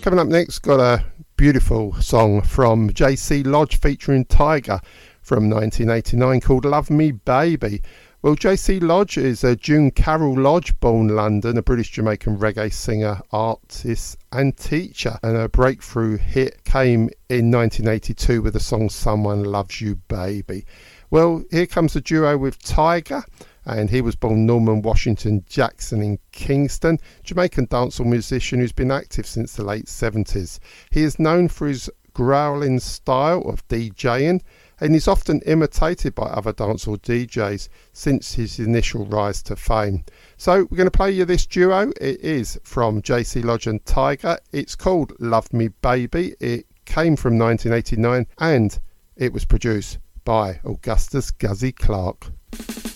Coming up next, got a beautiful song from JC Lodge featuring Tyga from 1989 called Love Me Baby. Well, JC Lodge is June Carroll Lodge, born London, a British-Jamaican reggae singer, artist and teacher. And her breakthrough hit came in 1982 with the song Someone Loves You Baby. Well, here comes a duo with Tyga, and he was born Norman Washington Jackson in Kingston, Jamaican dancehall musician who's been active since the late 70s. He is known for his growling style of DJing, and is often imitated by other dancehall DJs since his initial rise to fame. So we're going to play you this duo. It is from JC Lodge and Tyga. It's called Love Me Baby. It came from 1989 and it was produced by Augustus Guzzy Clarke.